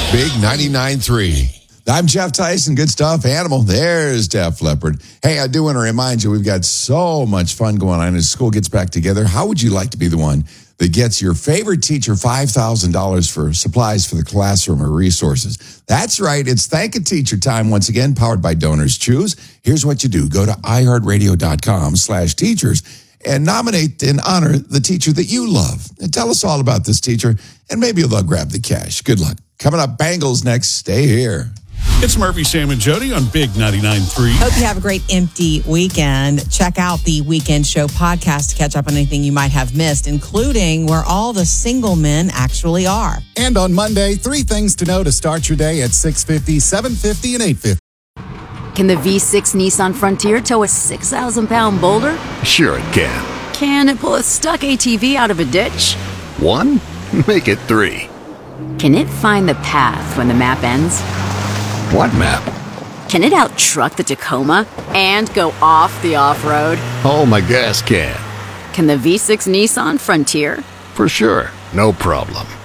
Big 99.3. I'm Jeff Tyson. Good stuff. Animal. There's Def Leppard. Hey, I do want to remind you, we've got so much fun going on as school gets back together. How would you like to be the one that gets your favorite teacher $5,000 for supplies for the classroom or resources? That's right. It's Thank a Teacher time once again, powered by Donors Choose. Here's what you do. Go to iHeartRadio.com/teachers and nominate and honor the teacher that you love. And tell us all about this teacher, and maybe they'll grab the cash. Good luck. Coming up, Bengals next. Stay here. It's Murphy, Sam, and Jody on Big 99.3. Hope you have a great empty weekend. Check out the Weekend Show podcast to catch up on anything you might have missed, including where all the single men actually are. And on Monday, 3 things to know to start your day at 6:50, 7:50, and 8:50. Can the V6 Nissan Frontier tow a 6,000-pound boulder? Sure it can. Can it pull a stuck ATV out of a ditch? 1? Make it 3. Can it find the path when the map ends? What map? Can it out-truck the Tacoma and go off the off-road? Oh, my gas can. Can the V6 Nissan Frontier? For sure. No problem.